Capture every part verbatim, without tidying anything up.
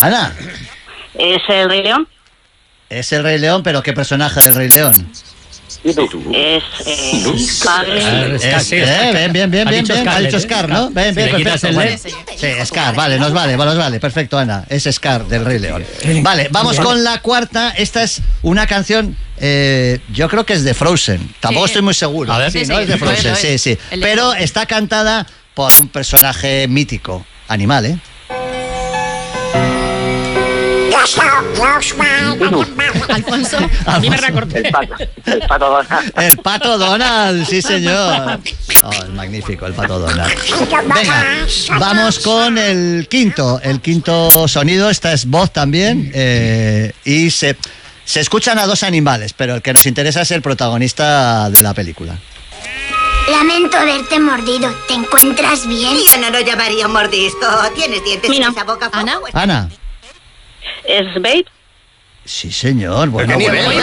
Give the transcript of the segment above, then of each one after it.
Ana. ¿Es el Rey León? Es el Rey León, pero ¿qué personaje del Rey León? Es eh, Scarlett. Es, eh, bien, bien, bien, bien, bien. Ha dicho Scar, ¿no? Bien, bien, perfecto. Vale. Sí, Scar, vale, nos vale, nos vale. Perfecto, Ana. Es Scar del Rey León. Vale, vamos con la cuarta. Esta es una canción, eh, yo creo que es de Frozen. Tampoco sí. estoy muy seguro. A ver, sí, sí, ¿no? Es de Frozen, sí, sí. Pero está cantada por un personaje mítico, animal, ¿eh? Alfonso, a mí me recorté. El pato, el pato Donald. El pato Donald, sí señor. Oh, es magnífico el pato Donald. Venga, vamos con el quinto, el quinto sonido. Esta es voz también eh, y se, se escuchan a dos animales, pero el que nos interesa es el protagonista de la película. Lamento haberte mordido. ¿Te encuentras bien? Yo no lo llamaría un mordisco. ¿Tienes dientes Mira. en esa boca? Ana. Ana. ¿Es Babe? Sí, señor, bueno, bueno, bueno,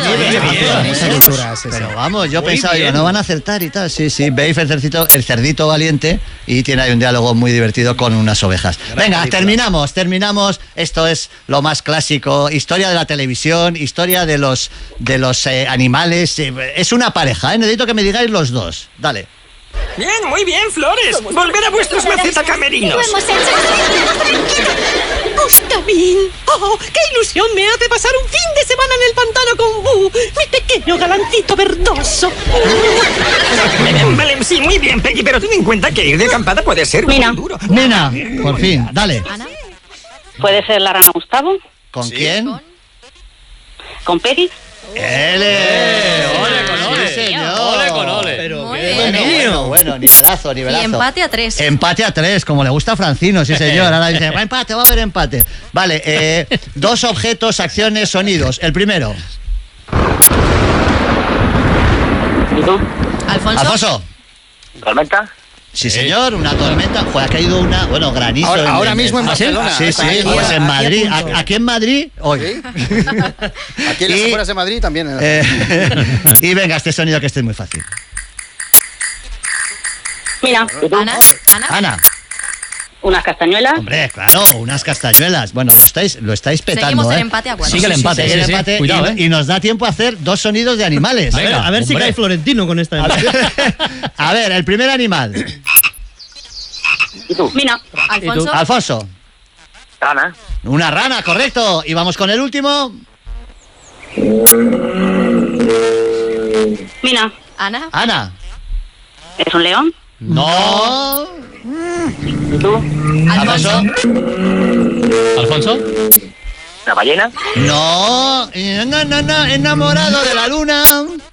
pero vamos, yo pensaba, digo, no van a acertar y tal. Sí, sí, Babe, el cerdito, el cerdito valiente, y tiene ahí un diálogo muy divertido con unas ovejas. Venga, terminamos, terminamos. Esto es lo más clásico, historia de la televisión, historia de los de los eh, animales. Es una pareja, ¿eh? Necesito que me digáis los dos. Dale. Bien, muy bien, Flores. Volver a vuestros macetacamerinos. Lo hemos hecho. Está bien. Oh, qué ilusión me hace pasar un fin de semana en el pantano con Bu, mi pequeño galancito verdoso. Vale, sí, muy bien, Peggy, pero ten en cuenta que ir de acampada puede ser muy Mina. duro. Nena, por fin, dale. Ana. ¿Puede ser la rana Gustavo? ¿Con quién? Con- ¿Con Peggy? ¡Ele! ¡Ole con ole! Sí, señor. Ole con ole. Pero Muy qué bien. bueno, bueno, nivelazo, Y nivelazo. empate a tres. Empate a tres, como le gusta a Francino, sí señor. Ahora dice, va empate, va a haber empate. Vale, eh, dos objetos, acciones, sonidos. El primero. ¿Y tú? Alfonso. Alfonso. ¿Tormenta? Sí, señor, una tormenta. Joder, ha caído una, bueno, granizo. Ahora, en- ahora en- mismo en ¿Ah, sí? Barcelona. Sí, sí, Aquí, pues en aquí Madrid. a punto. ¿A- ¿Aquí en Madrid? Hoy. Aquí en las Y- afueras de Madrid también. ¿eh? Eh, y venga, este sonido que este es muy fácil. Mira, Ana. Ana. Ana. unas castañuelas. Hombre, claro, unas castañuelas. Bueno, lo estáis, lo estáis petando, Seguimos ¿eh? en empate a cuatro. Sigue el empate, Sigue el sí, sí. empate Cuidado, y, ¿eh? y nos da tiempo a hacer dos sonidos de animales. Venga, A ver si hombre. cae Florentino con esta. A ver, el primer animal. ¿Y tú? Mira, Alfonso. Alfonso. Rana. Una rana, correcto. Y vamos con el último. mira, Ana. Ana. ¿es un león? No. ¿Y tú? Alfonso. Alfonso. ¿Una ballena? No. No, no, no. Enamorado de la luna.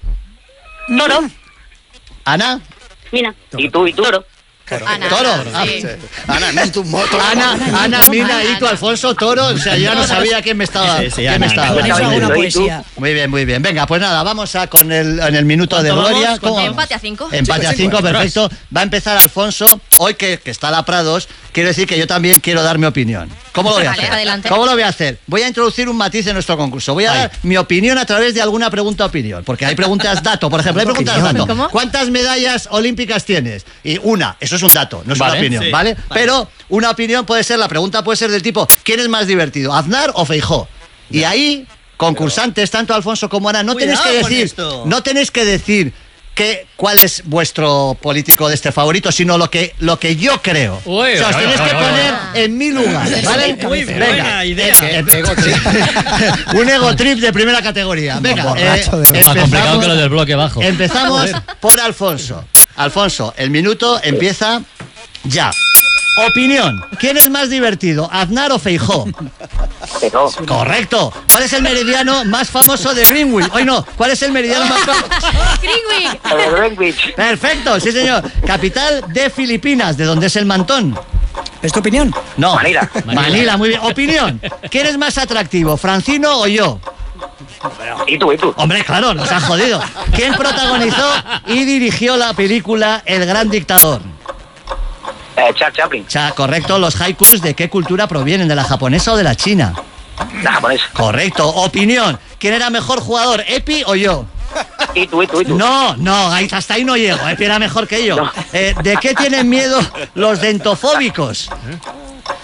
Toro. Ana. Mira, ¿Y tú? ¿Y tú? toro. Ana. Toro. Ah, sí. Ana, no en tu moto. Ana, Ana, Mina, y tú, Alfonso, Toro. O sea, yo ya no sabía quién me estaba. Sí, sí, quién Ana, me estaba Ana. hablando. Estaba Una diciendo, ¿y tú? poesía. Muy bien, muy bien. Venga, pues nada, vamos a con el, en el minuto de ¿Cuánto gloria. vamos? ¿Cómo vamos? Empate a cinco. Empate a cinco, perfecto. Va a empezar Alfonso. Hoy que, que está la Prados, quiero decir que yo también quiero dar mi opinión. ¿Cómo lo voy a Vale, hacer? adelante. ¿Cómo lo voy a hacer? Voy a introducir un matiz en nuestro concurso. Voy a dar mi opinión a través de alguna pregunta-opinión. Porque hay preguntas dato, por ejemplo. Hay preguntas dato. ¿Cómo? ¿Cuántas medallas olímpicas tienes? Y una, eso es un dato, no es Vale, una opinión, sí. ¿vale? Pero una opinión puede ser, la pregunta puede ser del tipo, ¿quién es más divertido, Aznar o Feijóo? Y ahí, concursantes, tanto Alfonso como Ana, no tenéis Cuidado que con decir, esto. no tenéis que decir que, cuál es vuestro político de este favorito, sino lo que, lo que yo creo. Uy, o sea, os uy, tenéis uy, que uy, poner uy. en mi lugar, ¿vale? Muy buena idea. eh, eh, un ego trip de primera categoría. Venga, borracho de eh, Más complicado que lo empezamos, del bloque bajo. empezamos por Alfonso. Alfonso, el minuto empieza ya. Opinión. ¿Quién es más divertido, Aznar o Feijóo? Pero, Correcto. ¿Cuál es el meridiano más famoso de Greenwich? Hoy no. ¿Cuál es el meridiano más famoso? Greenwich. el Greenwich. Perfecto, sí señor. Capital de Filipinas, ¿de dónde es el mantón? ¿Es tu opinión? No. Manila. Manila, muy bien. Opinión. ¿Quién es más atractivo, Francino o yo? ¿Y tú? ¿Y tú? Hombre, claro, nos ha jodido. ¿Quién protagonizó y dirigió la película El Gran Dictador? Eh, Charles Chaplin. Cha, correcto. ¿Los haikus de qué cultura provienen? ¿De la japonesa o de la china? La japonesa. Correcto. Opinión. ¿Quién era mejor jugador, Epi o yo? ¿Y tú? ¿Y tú? ¿Y tú? No, no, ahí- hasta ahí no llego. Epi era mejor que yo. No. Eh, ¿De qué tienen miedo los dentofóbicos?